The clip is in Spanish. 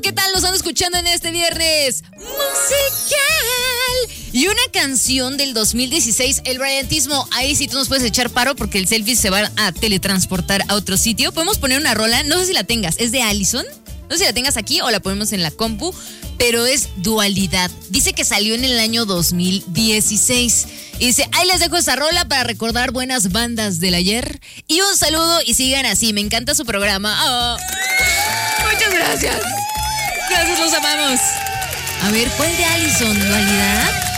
¿qué tal? Los ando escuchando en este viernes musical. Y una canción del 2016, el brillantismo. Ahí sí tú nos puedes echar paro porque el selfie se va a teletransportar a otro sitio. Podemos poner una rola, no sé si la tengas, es de Allison. No sé si la tengas aquí o la ponemos en la compu, pero es Dualidad. Dice que salió en el año 2016. Y dice, ahí les dejo esa rola para recordar buenas bandas del ayer. Y un saludo y sigan así, me encanta su programa. Oh. Muchas gracias. Gracias, los amamos. A ver, ¿cuál de Allison? ¿Dualidad?